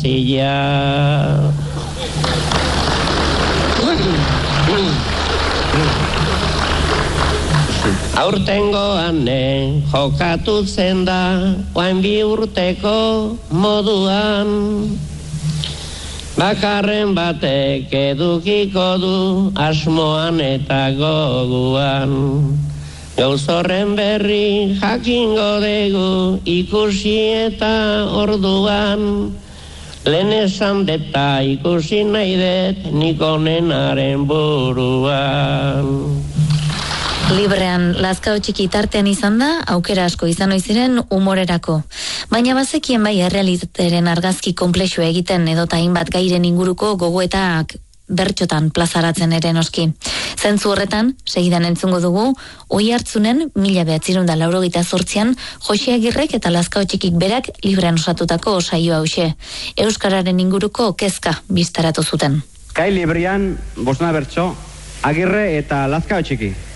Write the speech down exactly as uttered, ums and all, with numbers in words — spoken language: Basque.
zila. Aurtengoan jokatu zen da, oain bi urteko moduan. Bakarren batek edukiko du asmoan eta goguan. Gauzorren berri jakingo dugu ikusi eta orduan. Lehen esan deta ikusi nahi dut nik onenaren buruan. Librean Lazkao Txiki tartean izan da, aukera asko izan oiziren humorerako. Baina bazekien bai errealitateren argazki konplexua egiten edota hainbat gairen inguruko gogoetak bertxotan plazaratzen ere noski. Zentzu horretan, segidan entzungo dugu, Oihartzunen mila bederatzirehun eta laurogeita zortzian Joxe Agirrek eta Lazkao Txikik berak Librean osatutako saio hauxe. Euskararen inguruko kezka biztaratu zuten. Kai Librean bosna bertso, Agirre eta Lazkao Txiki.